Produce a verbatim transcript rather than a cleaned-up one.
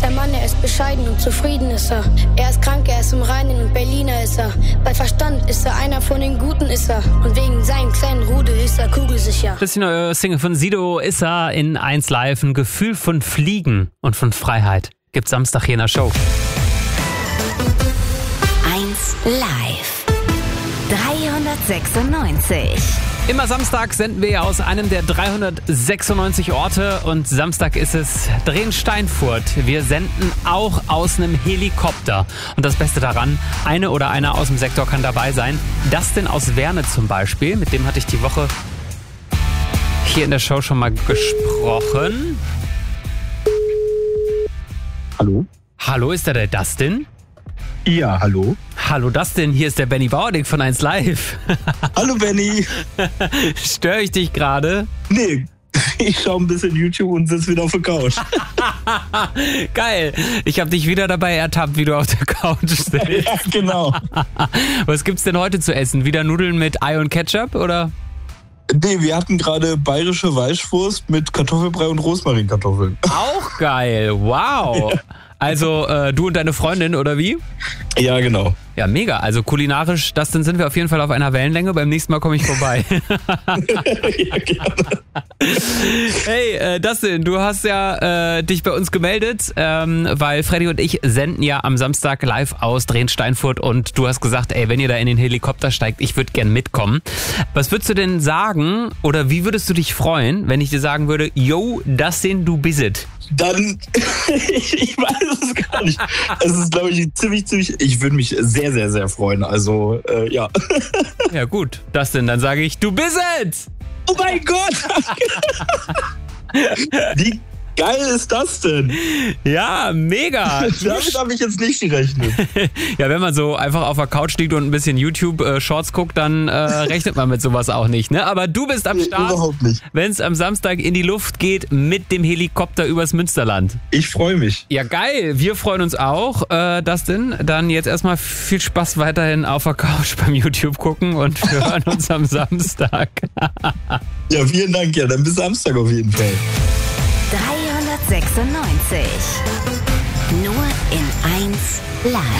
ist der Mann, er ist bescheiden und zufrieden ist er. Er ist krank, er ist im Reinen und Berliner ist er. Bei Verstand ist er einer von den Guten ist er. Und wegen seinen kleinen Rudel ist er kugelsicher. Das ist die neue Single von Sido, ist er in eins Live. Ein Gefühl von Fliegen und von Freiheit. Gibt's Samstag hier in der Show. eins Live. dreihundertsechsundneunzig. Immer Samstag senden wir ja aus einem der dreihundertsechsundneunzig Orte und Samstag ist es Drehn-Steinfurt. Wir senden auch aus einem Helikopter. Und das Beste daran, eine oder einer aus dem Sektor kann dabei sein. Dustin aus Werne zum Beispiel, mit dem hatte ich die Woche hier in der Show schon mal gesprochen. Hallo? Hallo, ist da der Dustin? Ja, hallo. Hallo Dustin, hier ist der Benny Bauerdick von eins Live. Hallo Benny. Störe ich dich gerade? Nee, ich schaue ein bisschen YouTube und sitze wieder auf der Couch. Geil, ich habe dich wieder dabei ertappt, wie du auf der Couch sitzt. Ja, genau. Was gibt's denn heute zu essen? Wieder Nudeln mit Ei und Ketchup, oder? Nee, wir hatten gerade bayerische Weißwurst mit Kartoffelbrei und Rosmarinkartoffeln. Auch geil, wow. Ja. Also äh, du und deine Freundin, oder wie? Ja, genau. Ja, mega. Also kulinarisch, das dann sind wir auf jeden Fall auf einer Wellenlänge. Beim nächsten Mal komme ich vorbei. Ja, gerne. Hey, äh, Dustin, du hast ja äh, dich bei uns gemeldet, ähm, weil Freddy und ich senden ja am Samstag live aus Drehn-Steinfurt und du hast gesagt, ey, wenn ihr da in den Helikopter steigt, ich würde gern mitkommen. Was würdest du denn sagen oder wie würdest du dich freuen, wenn ich dir sagen würde, yo, Dustin, du bist es? Dann, ich, ich weiß es gar nicht. Es ist, glaube ich, ziemlich, ziemlich, ich würde mich sehr, sehr, sehr freuen. Also, äh, ja. Ja gut, Dustin, dann sage ich, du bist es! Oh mein Gott! Wie geil ist das denn? Ja, mega. Damit habe ich jetzt nicht gerechnet. Ja, wenn man so einfach auf der Couch liegt und ein bisschen YouTube-Shorts äh, guckt, dann äh, rechnet man mit sowas auch nicht, ne? Aber du bist am Nee, Start, überhaupt nicht. wenn es am Samstag in die Luft geht mit dem Helikopter übers Münsterland. Ich freue mich. Ja, geil. Wir freuen uns auch, äh, Dustin. Dann jetzt erstmal viel Spaß weiterhin auf der Couch beim YouTube gucken und wir hören uns am Samstag. Ja, vielen Dank. Ja, dann bis Samstag auf jeden Fall. dreihundertsechsundneunzig. Nur in eins Live.